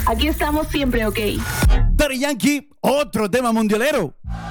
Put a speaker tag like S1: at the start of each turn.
S1: Aquí estamos siempre, ok.
S2: Daddy Yankee, otro tema mundialero.